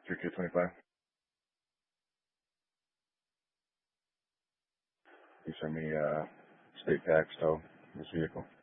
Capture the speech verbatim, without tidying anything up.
three two two five. You send me uh, state tax tow this vehicle.